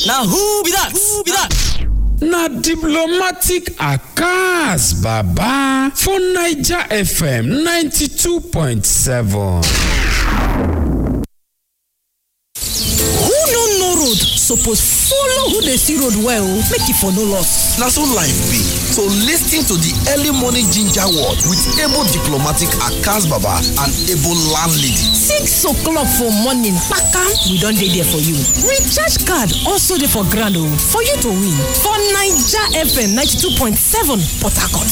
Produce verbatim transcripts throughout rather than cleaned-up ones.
Now who be that? Who be that? Na diplomatic Akas Baba for Niger F M ninety-two point seven. Who no know road suppose follow who dey see road well make it for no loss. Na so life be. So listen to the early morning ginger word with able diplomatic Akas Baba and able landlady. Six o'clock for morning, Paka, we don dey there for you. Recharge card also dey for grand for you to win for Niger F M ninety-two point seven Port Harcourt.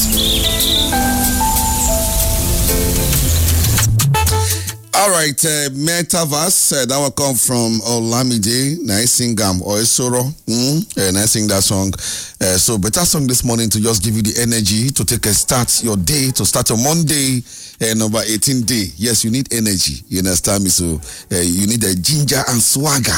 All right, uh, Metaverse, uh, that will come from Olamide, nice sing um, or Esoro, mm, uh, nice sing that song. Uh, so better song this morning to just give you the energy to take a start your day, to start your Monday, uh, number eighteen day. Yes, you need energy, you understand me? So uh, you need a ginger and swagger.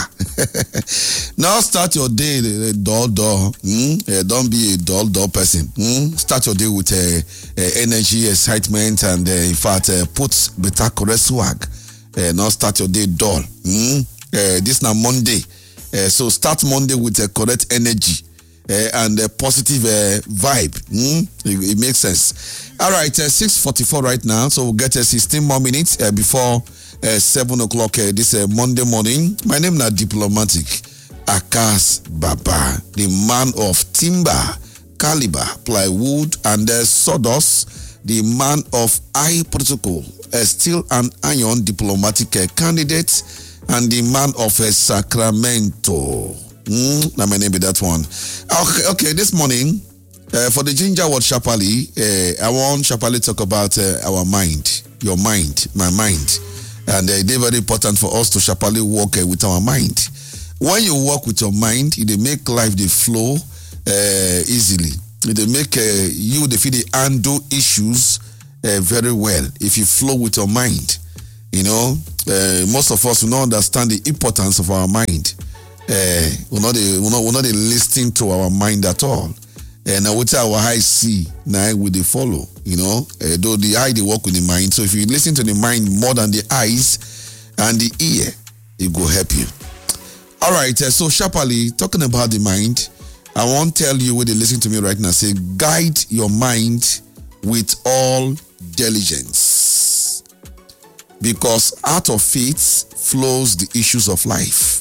Now start your day, uh, dull, dull. Mm? Uh, don't be a dull, dull person. Mm? Start your day with uh, uh, energy, excitement, and uh, in fact, uh, put better correct swag. Uh, now start your day dull. Mm? Uh, this now Monday. Uh, so start Monday with a correct energy uh, and a positive uh, vibe. Mm? It, it makes sense. All right, uh, six forty-four right now. So we'll get uh, sixteen more minutes uh, before uh, seven o'clock uh, this uh, Monday morning. My name is Diplomatic Akas Baba, the man of timber, caliber, plywood, and uh, sawdust, the man of high protocol, a steel and iron diplomatic uh, candidate, and the man of uh, Sacramento. Mm, now my name be that one. Okay, okay this morning, uh, for the Ginger Word Sharply, uh, I want Sharply talk about uh, our mind, your mind, my mind. And uh, it's very important for us to sharply work uh, with our mind. When you work with your mind, it make life the flow uh, easily. It make uh, you the feel the handle issues uh, very well. If you flow with your mind, you know, uh, most of us will not understand the importance of our mind. Uh, we're not the, we're not we're not the listening to our mind at all. And now what our eyes see, now we they follow. You know, uh, though the eye they work with the mind. So if you listen to the mind more than the eyes and the ear, it will help you. All right. Uh, so sharply talking about the mind, I want to tell you when they listen to me right now. Say, guide your mind with all diligence, because out of it flows the issues of life.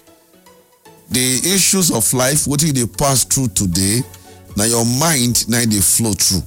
The issues of life, what they pass through today, now your mind now they flow through.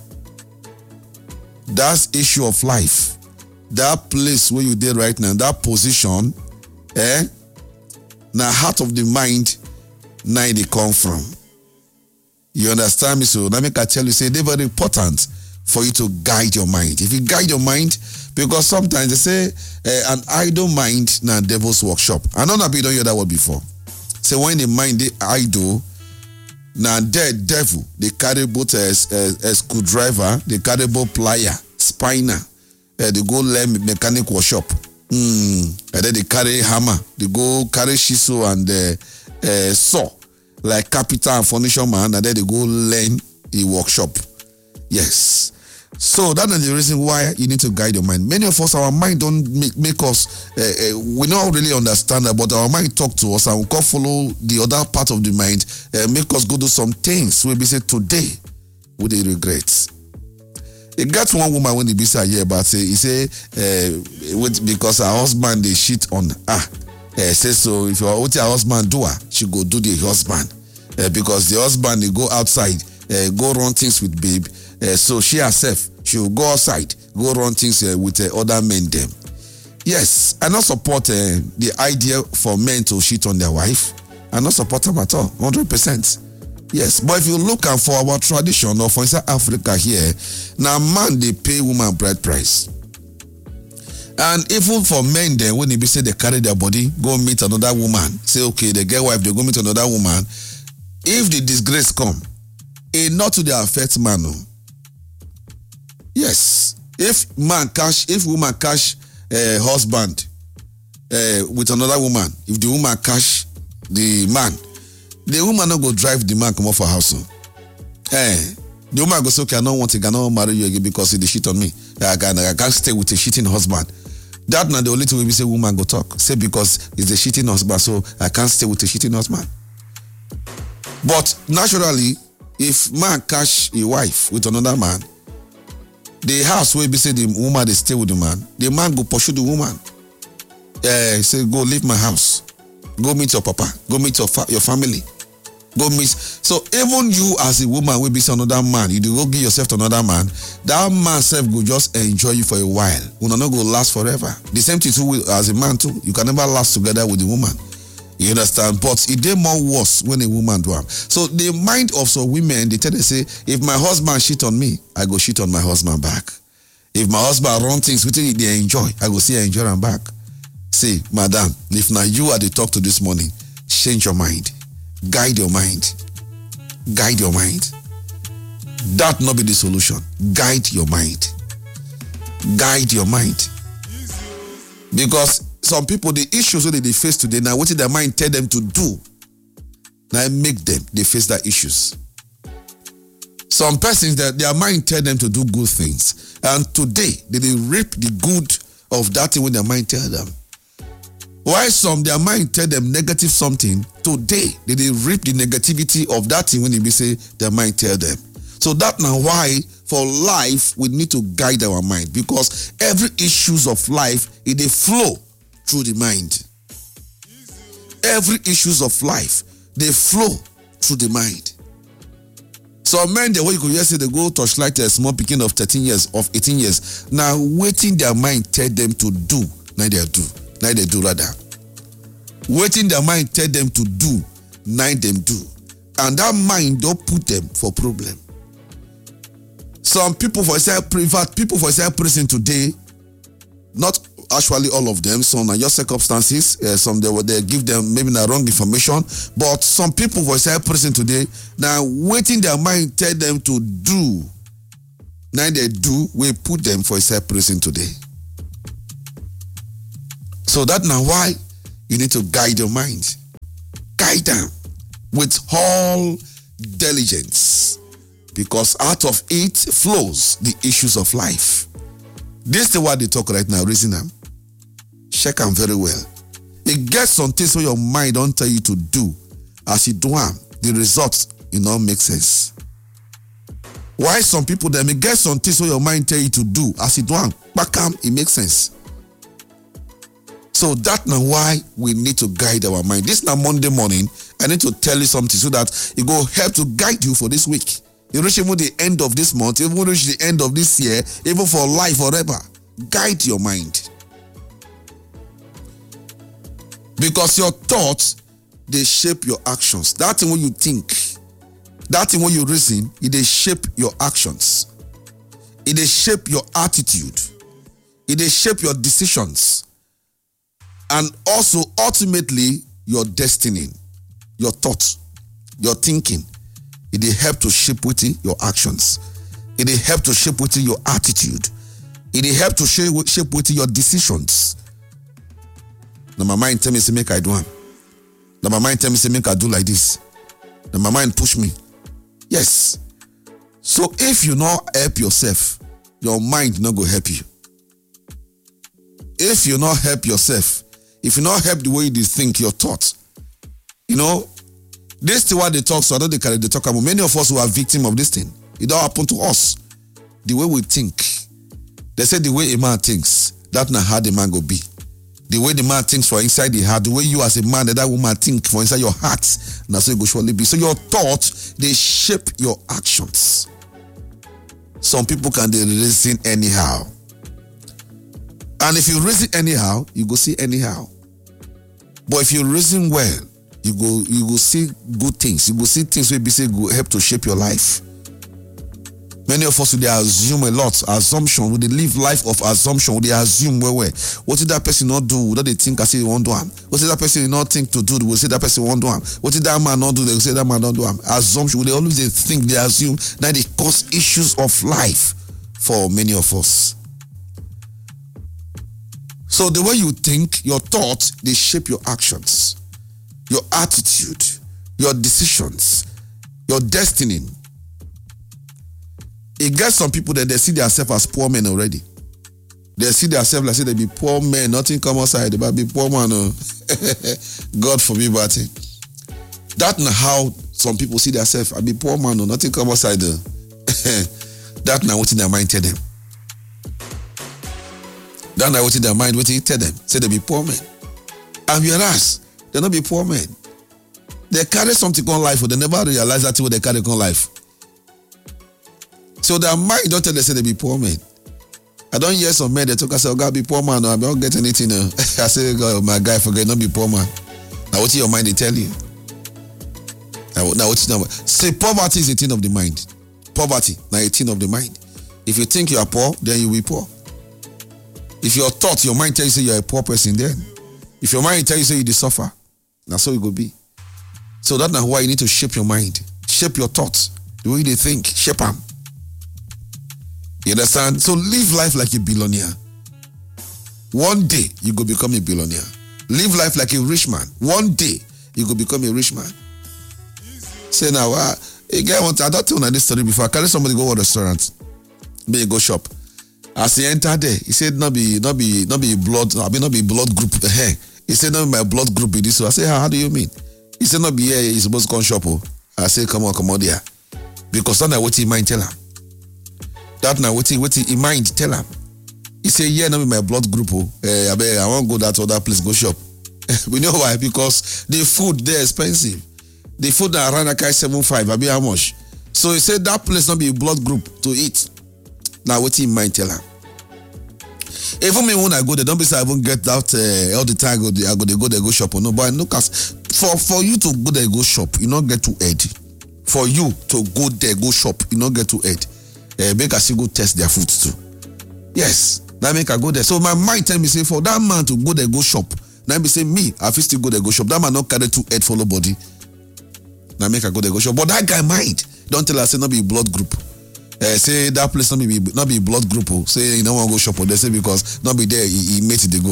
That's issue of life. That place where you did right now, that position, eh? Now heart of the mind, now they come from. You understand me? So let me tell you, say they're very important for you to guide your mind. If you guide your mind, because sometimes they say uh, an idle mind now devil's workshop. I know that you don't hear that word before. So when the mind they idle, now dead devil, they carry both a, a, a screwdriver, they carry both plier, spiner, uh, they go learn mechanic workshop. Mm. And then they carry hammer, they go carry chisel and uh, uh, saw, like carpenter and furniture man, and then they go learn a workshop. Yes. So that is the reason why you need to guide your mind. Many of us, our mind don't make, make us, uh, uh, we don't really understand that, but our mind talk to us and we can follow the other part of the mind, uh, make us go do some things. We be say today, with the regrets. It got one woman when the be say yeah, but say he say uh, with, because her husband they shit on her. Uh, say so if your what her husband do her, she go do the husband uh, because the husband they go outside, uh, go run things with babe. Uh, so she herself, she will go outside, go run things uh, with uh, other men them. Yes, I not support uh, the idea for men to cheat on their wife. I not support them at all, one hundred percent. Yes, but if you look at for our tradition or for South Africa here, now man they pay woman bride price. And even for men then, when they be say they carry their body, go meet another woman, say okay, they get wife, they go meet another woman. If the disgrace come, it not to the affect man. No. Yes, if man cash, if woman cash uh, husband uh, with another woman, if the woman cash the man, the woman not go drive the man come off her house. Eh, the woman go say, okay, I don't want to, I don't marry you again because they shit on me. I can't, I can't stay with a shitting husband. That now the only thing we say woman go talk. Say because it's a shitting husband, so I can't stay with a shitting husband. But naturally, if man catch a wife with another man, the house where be say the woman they stay with the man, the man go pursue the woman. Uh, say go leave my house, go meet your papa, go meet your fa- your family, go meet. So even you as a woman will be say another man, you do go give yourself to another man. That man self go just enjoy you for a while. Will not go last forever. The same thing too as a man too. You can never last together with the woman. You understand? But it dey more worse when a woman do am. So the mind of some women, they tell they say, if my husband shit on me, I go shit on my husband back. If my husband run things with it, they enjoy, I go see I enjoy them back. Say, madam, if now you are the talk to this morning, change your mind. Guide your mind. Guide your mind. That not be the solution. Guide your mind. Guide your mind. Because some people, the issues that they face today, now what did their mind tell them to do? Now make them, they face that issues. Some persons, that their mind tell them to do good things. And today, they, they reap the good of that thing when their mind tell them. While some, their mind tell them negative something, today, they, they reap the negativity of that thing when they say their mind tell them. So that now why, for life, we need to guide our mind. Because every issues of life, it they flow through the mind. Every issues of life, they flow through the mind. So men, the way you could just say they go torchlight a small picking of thirteen years, of eighteen years. Now waiting their mind tell them to do, now they do. Now they do rather. Waiting their mind tell them to do, now them do. And that mind don't put them for problem. Some people for example, private people for example, prison today, not actually all of them, some are just circumstances, uh, some they, they give them maybe the wrong information, but some people for example, prison today, now waiting their mind tell them to do, now they do, we put them for example, prison today. So that now why you need to guide your mind. Guide them with all diligence, because out of it flows the issues of life. This is what they talk right now, reason them. Check them very well. It gets some things so your mind don't tell you to do. As you do them, the results, you know, make sense. Why some people then it gets some things so your mind tell you to do. As you do them, back them, it makes sense. So that's now why we need to guide our mind. This now Monday morning, I need to tell you something so that it will help to guide you for this week. You reach even the end of this month, even reach the end of this year, even for life forever. Guide your mind. Because your thoughts, they shape your actions. That thing when you think, that thing when you reason, it they shape your actions. It they shape your attitude. It they shape your decisions. And also, ultimately, your destiny, your thoughts, your thinking. It they help to shape with your actions. It they help to shape with your attitude. It they help to shape, shape with your decisions. Now my mind tell me say make I do am. Now my mind tell me say make I do like this. Now my mind push me. Yes. So if you not help yourself, your mind not go help you. If you not help yourself, if you not help the way you think, your thoughts, you know, this is what they talk, so I don't they carry they talk about. Many of us who are victims of this thing, it don't happen to us. The way we think. They say the way a man thinks, that's not how the man go be. The way the man thinks for inside the heart, the way you as a man, that, that woman think for inside your heart, that's how it go surely be. So your thoughts, they shape your actions. Some people can they reason anyhow. And if you reason anyhow, you go see anyhow. But if you reason well, you go you go see good things. You go see things where be say go help to shape your life. Many of us, they assume a lot. Assumption. They live life of assumption. They assume where where. What did that person not do? What did they think I say they won't do? What did that person not think to do? They will say that person won't do. What did that man not do? They will say that man don't do. Assumption. They always they think, they assume that they cause issues of life for many of us. So the way you think, your thoughts, they shape your actions, your attitude, your decisions, your destiny. It gets some people that they see themselves as poor men already. They see themselves like say they be poor men, nothing come outside, they might be poor man. Oh. God forbid, but that's not how some people see themselves, I be poor man, or nothing come outside. Uh. That now what in their mind tell them. That now what in their mind, what you tell them. Say they be poor men. And whereas, they not be poor men. They carry something on life, but they never realize that what they carry on life. So their mind don't tell them say they be poor men. I don't hear some men, they talk and say, oh God, be poor man, or I don't get anything. Uh. I say, God, my guy, forget not be poor man. Now what in your mind they tell you? Now, now what you know? Say poverty is a thing of the mind. Poverty, now a thing of the mind. If you think you are poor, then you will be poor. If your thought, your mind tells you you're a poor person, then if your mind tells you you suffer, that's how it will be. So that's why you need to shape your mind, shape your thoughts, the way they think, shape them. You understand? So live life like a billionaire. One day you go become a billionaire. Live life like a rich man. One day you go become a rich man. Say now, uh, a guy want I don't tell you this story before. I carry somebody go to a restaurant, may go shop. As he entered there, he said, "Not be, not be, not be blood. I mean, not be blood group." Hey, he said, "Not be my blood group in this." So I say, "How, how do you mean?" He said, "Not be here. He's supposed to come shop." Oh, I say, "Come on, come on there," because that's not what he mind tell him. That now what he what he mind tell him. He say, "Yeah, not be my blood group. Oh, uh, I beg, I want to go that other place, go shop." We know why? Because the food there expensive. The food that around like seven five. I be how much? So he said that place not be a blood group to eat. Now what he mind tell her. Even me when I go there, don't be say I won't get out uh, all the time. I go there, I go there, go there, go shop or no. But look, as for for you to go there, go shop, you not get to aid. For you to go there, go shop, you not get to aid. Uh, make us go test their food too. Yes, that make I go there. So my mind tell me say for that man to go there, go shop. Now be say me, I feel still go there, go shop. That man not carry to aid for nobody. Now make I go there, go shop. But that guy mind don't tell us say not be blood group. Uh, say that place not be not be blood group. Oh. Say you don't want to go shop. Or they say because not be there, he, he made it they go.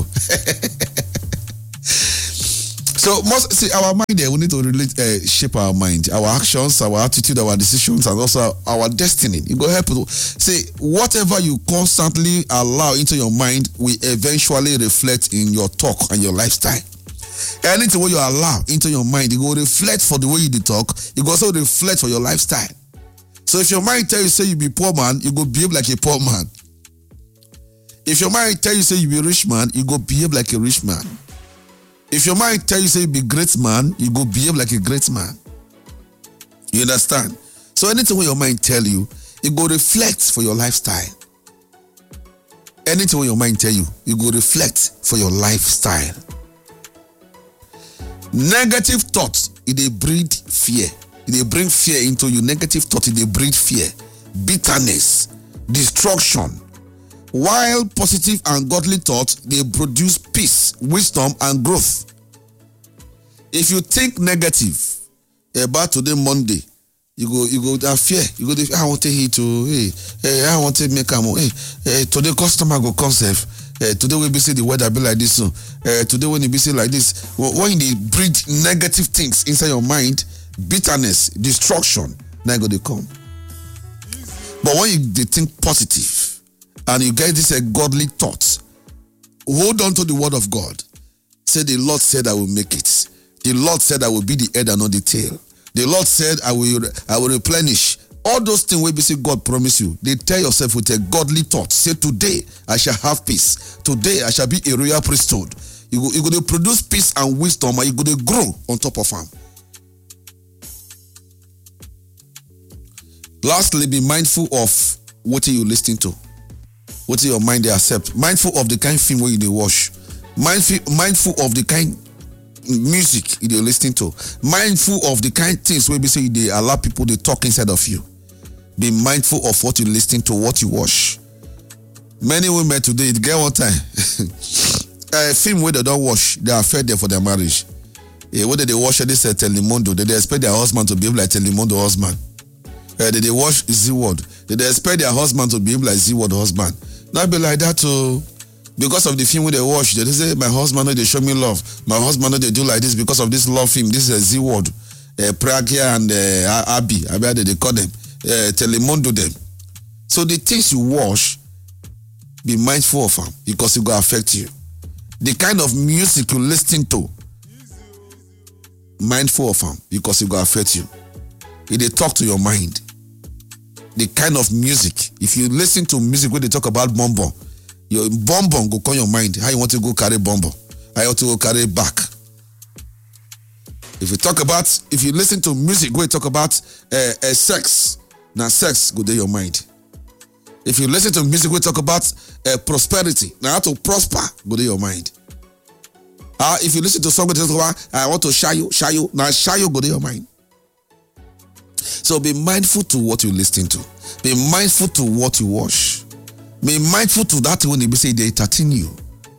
So most see our mind there, we need to relate, uh, shape our mind, our actions, our attitude, our decisions, and also our destiny. It go help you. Say whatever you constantly allow into your mind will eventually reflect in your talk and your lifestyle. Anything what you allow into your mind, it will reflect for the way you talk. It will also reflect for your lifestyle. So if your mind tell you say you be poor man, you go behave like a poor man. If your mind tell you say you be rich man, you go behave like a rich man. If your mind tell you say you be great man, you go behave like a great man. You understand? So anything what your mind tell you, it go reflect for your lifestyle. Anything what your mind tell you, it go reflect for your lifestyle. Negative thoughts, it they breed fear. They bring fear into you. Negative thoughts, they breed fear, bitterness, destruction. While positive and godly thoughts, they produce peace, wisdom, and growth. If you think negative about today, Monday, you go, you go that fear. You go, I want to hit to, hey, hey, I want to make a more. Hey, hey, today customer go conserve. Uh, today we be say the weather be like this. So uh, today when you be say like this, when they breed negative things inside your mind, bitterness, destruction, now go they come. But when you they think positive and you get this uh, godly thoughts, hold on to the word of God. Say the Lord said I will make it. The Lord said I will be the head and not the tail. The Lord said I will I will replenish. All those things where we say God promise you, they tell yourself with a godly thought. Say today I shall have peace. Today I shall be a royal priesthood. You go, you go to produce peace and wisdom, and you go to grow on top of them. Lastly, be mindful of what you listening to. What your mind they accept. Mindful of the kind of film where you they watch. Mindful, mindful of the kind music you they listening to. Mindful of the kind things where we say they allow people to talk inside of you. Be mindful of what you listening to, what you watch. Many women today, it get one time. A film where they don't watch, they are fed there for their marriage. Yeah, whether they watch this uh, Telemundo, they, they expect their husband to behave like Telemundo husband. Uh, they, they watch Z-Word. They, they expect their husband to behave like Z-Word husband. Not be like that too. Because of the film where they watch, they say, my husband, no, they show me love. My husband, no, they do like this because of this love film. This is a Z-Word. Uh, Pragia and uh, Abby, Abby, they call them. Uh, Telemundo them. So the things you watch, be mindful of them because it will affect you. The kind of music you listen to, mindful of them because it will affect you. It they talk to your mind. The kind of music. If you listen to music where they talk about bonbon, your bonbon go call your mind. How you want to go carry bonbon? How you want to go carry back? If you talk about, if you listen to music where you talk about uh, uh, sex, now sex go there your mind. If you listen to music where you talk about uh, prosperity, now how to prosper go there your mind. Uh, if you listen to somebody talk about, I want to shy you, shy you, now shy you go there your mind. So be mindful to what you listen to. Be mindful to what you watch. Be mindful to that when they say they entertain you.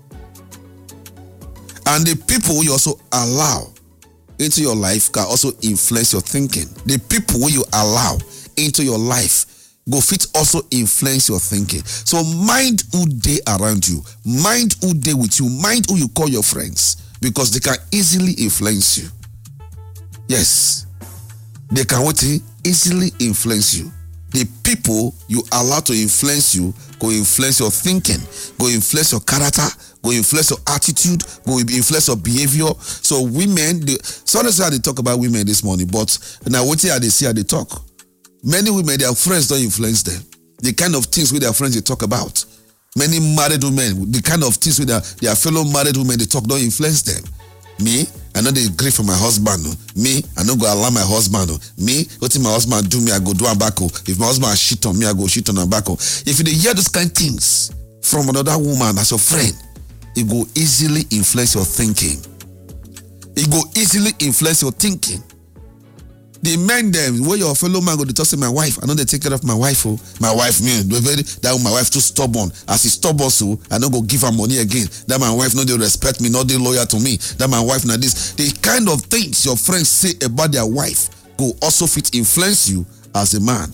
And the people you also allow into your life can also influence your thinking. The people who you allow into your life go fit also influence your thinking. So mind who they around you. Mind who they with you. Mind who you call your friends. Because they can easily influence you. Yes. They can what, easily influence you. The people you allow to influence you go influence your thinking, go influence your character, go influence your attitude, go influence your behavior. So women, they, sometimes they talk about women this morning, but now what they see how they talk. Many women, their friends don't influence them. The kind of things with their friends they talk about. Many married women, the kind of things with their, their fellow married women they talk don't influence them. Me, I know they agree for my husband. No. Me, I know go allow my husband. No. Me, what if my husband do me, I go do him back. If my husband shit on me, I go shit on him back. If you hear those kind of things from another woman as your friend, it go easily influence your thinking. It go easily influence your thinking. The men them, where your fellow man go to talk to my wife, I know they take care of my wife. Oh, my wife, me, very that my wife too stubborn. As he stubborn, so I don't go give her money again. That my wife no they respect me, not they loyal to me. That my wife now this. The kind of things your friends say about their wife go also fit influence you as a man.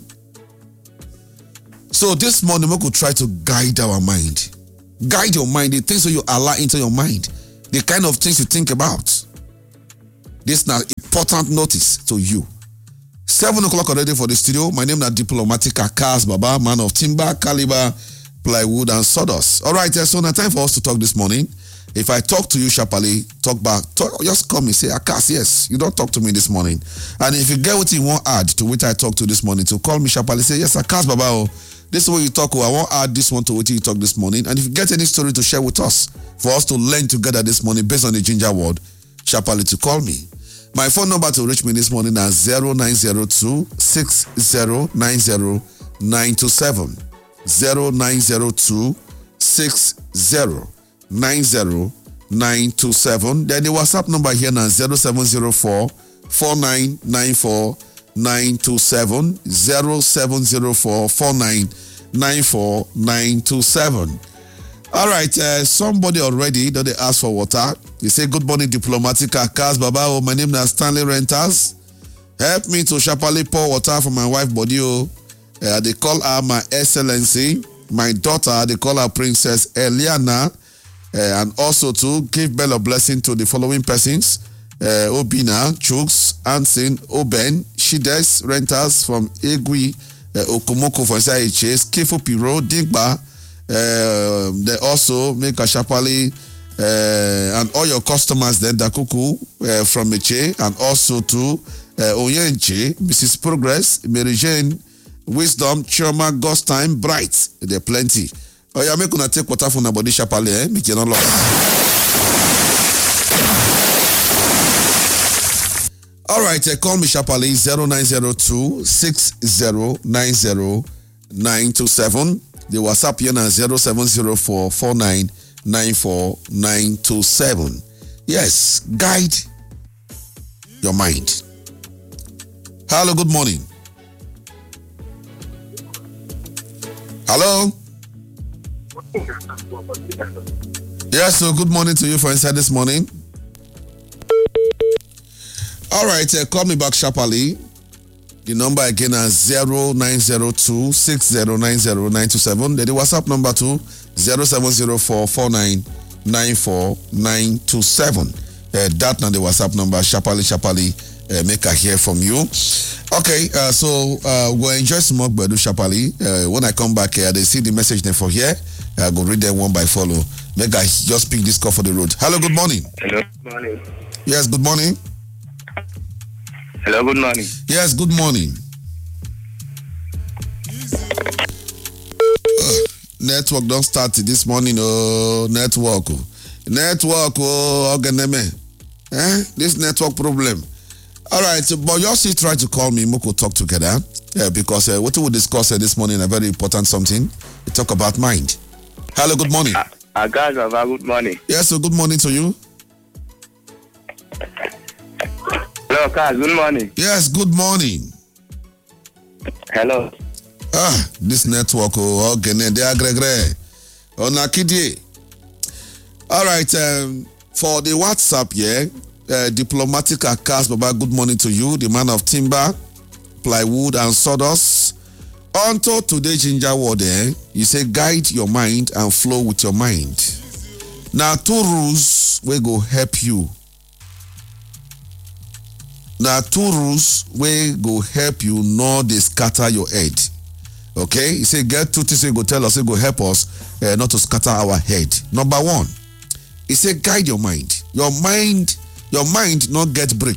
So this morning we could try to guide our mind, guide your mind. The things that you allow into your mind, the kind of things you think about. This now important notice to you. Seven o'clock already for the studio. My name is Diplomatic Akas Baba, man of timber, caliber, plywood, and sawdust. All right, so now time for us to talk this morning. If I talk to you sharply, talk back. Talk, just come and say, Akas, yes, you don't talk to me this morning. And if you get what you want to add to what I talk to this morning, to call me sharply, say, yes, Akas Baba, oh, this is what you talk. Oh, I want to add this one to what you talk this morning. And if you get any story to share with us, for us to learn together this morning based on the ginger word, sharply to call me. My phone number to reach me this morning is zero nine zero two, six zero nine zero, nine two seven. zero nine zero two, six zero nine zero, nine two seven. Then the WhatsApp number here now zero seven zero four, four nine nine four, nine two seven. zero seven zero four, four nine nine four, nine two seven. All right, uh, somebody already that they asked for water. They say, good morning, Diplomatic Akas Baba. Oh, my name is Stanley Renters. Help me to sharply pour water for my wife body. Oh. Uh, they call her my excellency. My daughter, they call her Princess Eliana. Uh, and also to give Bella blessing to the following persons. Uh, Obina, Chooks, Ansin, Oben, Shides, Renters from Egui, uh, Okomoko for S I H S, Kefo Piro, Digba. Uh, they also make a sharply uh, and all your customers then Dakuku uh, from Meche and also to uh, Oyenche, Missus Progress, Mary Jane, Wisdom, Choma, Ghost Time, Bright. There are plenty. Oh yeah, make una take water from the body sharply, eh? Make you not lost. All right, uh, call me sharply zero nine zero two, six zero nine zero, nine two seven. The WhatsApp here now zero seven zero four, four nine nine four, nine two seven. Yes, guide your mind. Hello, good morning. Hello. Yes, so good morning to you for inside this morning. All right, uh, call me back sharply. The number again is zero nine zero two, six zero nine zero, nine two seven. Then the WhatsApp number too, zero seven zero four, four nine nine four, nine two seven. Uh, that now the WhatsApp number, sharply, sharply, uh, make I hear from you. Okay, uh, so uh, we'll enjoy some more Bedu sharply. Uh, when I come back here, they see the message there for here. I go read them one by follow. Make I just pick this call for the road. Hello, good morning. Hello, good morning. Yes, good morning. Hello, good morning. Yes, good morning. Uh, network don't start this morning. Oh, network. Network. Oh, Ogeneme. Eh? This network problem. All right, so, but you also try to call me. Moko talk together. Yeah, because uh, what we will discuss uh, this morning, a very important something. We talk about mind. Hello, good morning. Uh, uh, guys, uh, good morning. Yes, so good morning to you. Hello, guys, good morning. Yes, good morning. Hello. Ah, this network, oh, okay, they are gregre. Oh, nakidi. All right, um, for the WhatsApp, yeah, uh, diplomatic Akas Baba, good morning to you, the man of timber, plywood, and sawdust. Until today, Ginger Word, eh, you say guide your mind and flow with your mind. Now, two rules will go help you. Now, two rules will go help you, not they scatter your head. Okay? You say, get two things, go tell us, go help us uh, not to scatter our head. Number one, he say, guide your mind. Your mind, your mind not get break.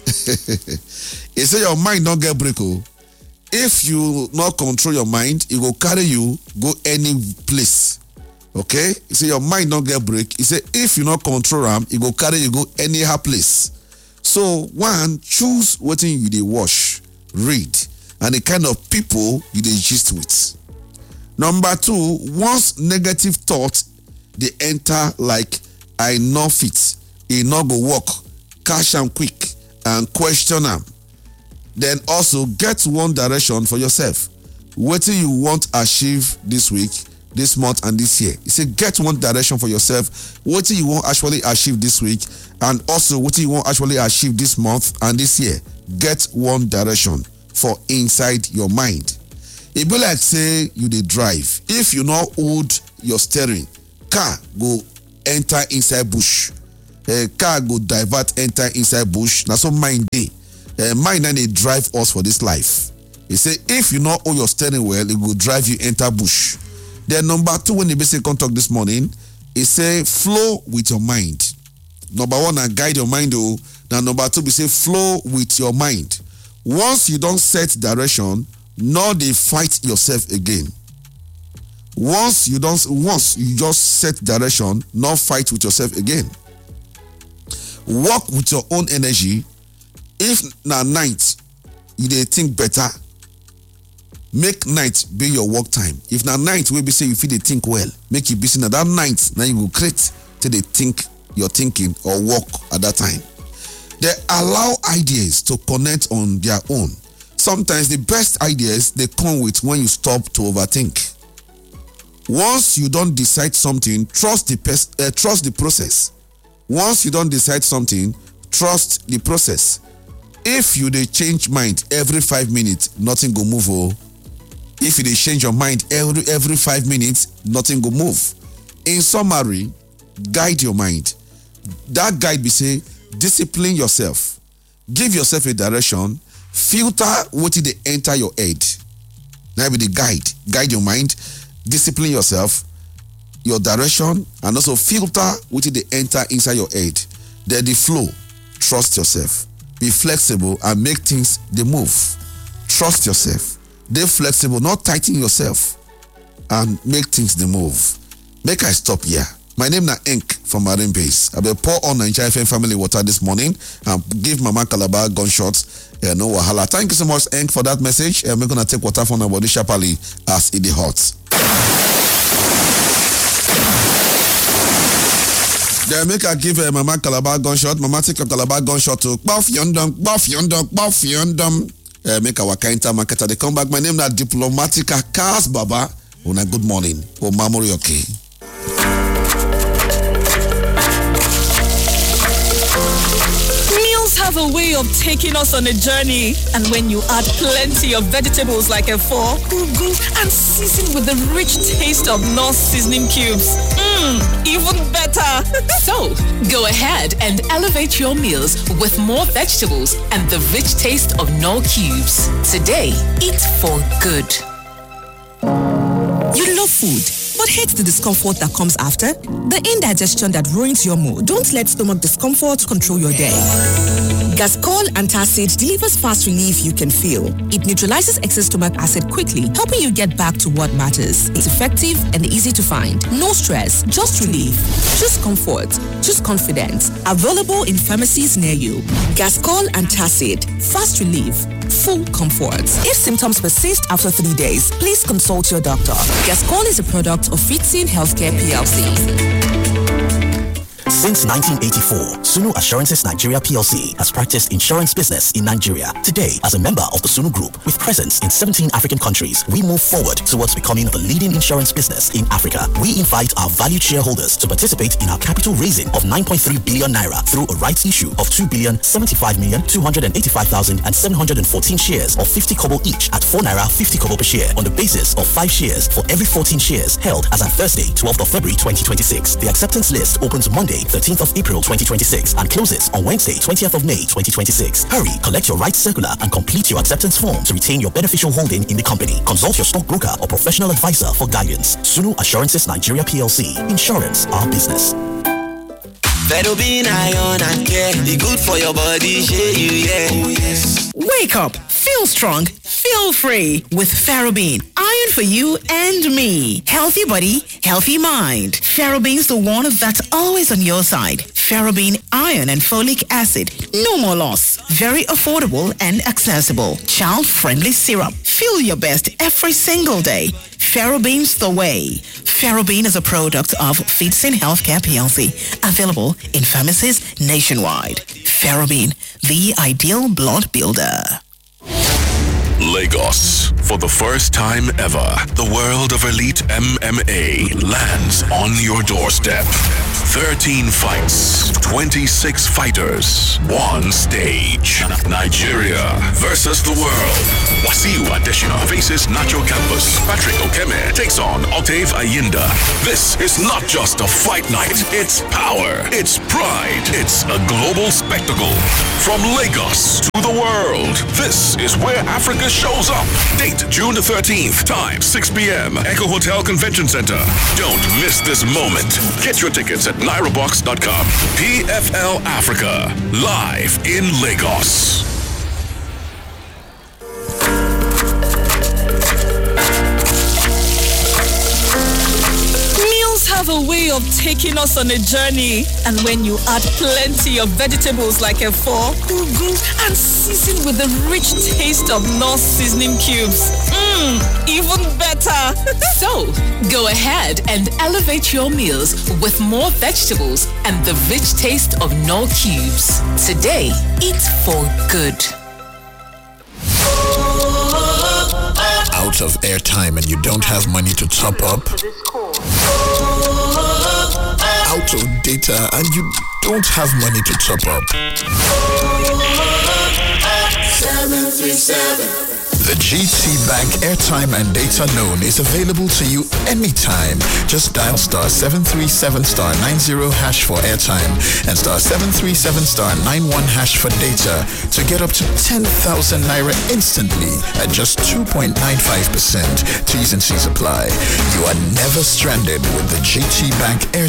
He say, your mind not get break. Oh. If you not control your mind, it will carry you, go any place. Okay? He say, your mind not get break. He say, if you not control them, it will carry you, go any place. So, one, choose what you they watch, read, and the kind of people you they gist with. Number two, once negative thoughts, they enter like, I know fit, it not go work, cash them quick, and question them. Then also get one direction for yourself. What do you want to achieve this week, this month, and this year? You say, get one direction for yourself. What do you want to actually achieve this week? And also, what do you want to actually achieve this month and this year? Get one direction for inside your mind. It be like say you dey drive. If you not hold your steering, car go enter inside bush. A car go divert, enter inside bush. Now so mind dey. Uh, mind and they drive us for this life. He say if you not hold your steering well, it will drive you enter bush. Then number two, when the basic contact this morning, he say flow with your mind. Number one, and guide your mind. Oh, now number two, we say flow with your mind. Once you don't set direction, nor they fight yourself again. Once you don't, once you just set direction, not fight with yourself again. Work with your own energy. If na night, you dey think better. Make night be your work time. If na night, we be say you feel they think well, make you busy na that night. Now you go create till they think you're thinking or work at that time. They allow ideas to connect on their own. Sometimes the best ideas they come with when you stop to overthink. Once you don't decide something, trust the pers- uh, trust the process. Once you don't decide something, trust the process. If you dey change mind every five minutes, nothing go move. Oh. If you dey change your mind every every five minutes, nothing go move. In summary, guide your mind. That guide be say, discipline yourself. Give yourself a direction. Filter what they enter your head. Now be the guide. Guide your mind. Discipline yourself. Your direction. And also filter what they enter inside your head. Then the flow. Trust yourself. Be flexible and make things they move. Trust yourself. They flexible, not tighten yourself. And make things they move. Make I stop here. My name na Ink from Marine Base. I will pour on Nigeria F M family water this morning and give Mama Calabar gunshots. Yeah, no wahala. Thank you so much, Ink, for that message. And we're gonna take water from our body sharply as it is hot. Then make I give uh, Mama Calabar gunshot. Mama take a Calabar gunshot to Buff Yondom, Buff Yondom, Buff Yondom. Uh, make our Kainta marketer. They come back. My name is Diplomatica Cars Baba. Una good morning. Oh, Mamori, okay. Meals have a way of taking us on a journey. And when you add plenty of vegetables like efo, ugu, and season with the rich taste of North seasoning cubes, mmm, even better. So, go ahead and elevate your meals with more vegetables and the rich taste of Knorr cubes. Today, eat for good. You love food, but hate the discomfort that comes after? The indigestion that ruins your mood. Don't let stomach discomfort control your day. Gascol Antacid delivers fast relief you can feel. It neutralizes excess stomach acid quickly, helping you get back to what matters. It's effective and easy to find. No stress, just relief. Choose comfort. Choose confidence. Available in pharmacies near you. Gascol Antacid. Fast relief. Full comfort. If symptoms persist after three days, please consult your doctor. Gascol is a product of Fitzin Healthcare P L C. Since nineteen eighty-four, Sunu Assurances Nigeria P L C has practiced insurance business in Nigeria. Today, as a member of the Sunu Group with presence in seventeen African countries, we move forward towards becoming the leading insurance business in Africa. We invite our valued shareholders to participate in our capital raising of nine point three billion naira through a rights issue of two billion seventy-five million two hundred eighty-five thousand seven hundred fourteen shares of fifty kobo each at four naira fifty kobo per share on the basis of five shares for every fourteen shares held as at Thursday, twelfth of February twenty twenty-six. The acceptance list opens Monday, thirteenth of April twenty twenty-six and closes on Wednesday, twentieth of May twenty twenty-six. Hurry, collect your rights circular and complete your acceptance form to retain your beneficial holding in the company. Consult your stockbroker or professional advisor for guidance. Sunu Assurances Nigeria P L C. Insurance, our business. Ferrobin iron and care, be good for your body, shey you yeah. Oh yes. Wake up, feel strong, feel free with Ferrobin. Iron for you and me. Healthy body, healthy mind. Ferrobin's the one that's always on your side. Ferrobin iron and folic acid. No more loss. Very affordable and accessible. Child-friendly syrup. Feel your best every single day. Ferrobin's the way. Ferrobin is a product of Fitzin Healthcare P L C. Available in pharmacies nationwide. Ferrobin, the ideal blood builder. Lagos. For the first time ever, the world of elite M M A lands on your doorstep. thirteen fights, twenty-six fighters, one stage. Nigeria versus the world. Wasiu Adesina faces Nacho Campos. Patrick Okeme takes on Octave Ayinda. This is not just a fight night. It's power. It's pride. It's a global spectacle. From Lagos to the world, this is where Africa shows up. Date June the thirteenth. Time six p.m. Echo Hotel Convention Center. Don't miss this moment. Get your tickets at naira box dot com. P F L Africa. Live in Lagos. Have a way of taking us on a journey, and when you add plenty of vegetables like efo, ugu, and season with the rich taste of North seasoning cubes, mmm, even better. So, go ahead and elevate your meals with more vegetables and the rich taste of Knorr cubes. Today, eat for good. Out of airtime and you don't have money to top up? Out of data and you don't have money to top up? seven three seven. The G T Bank airtime and data loan is available to you anytime. Just dial star seven three seven star nine zero hash for airtime and star seven three seven star nine one hash for data to get up to ten thousand naira instantly at just two point nine five percent. T's and C's apply. You are never stranded with the G T Bank airtime